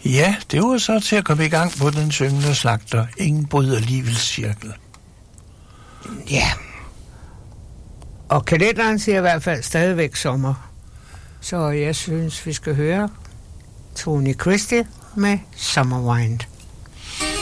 Ja, det var så til at komme i gang på Den Syngende Slagter. Ingen bryder livets cirkel. Ja. Og kalenderen siger i hvert fald stadigvæk sommer. Så jeg synes, vi skal høre Tony Christie med Summer Wind.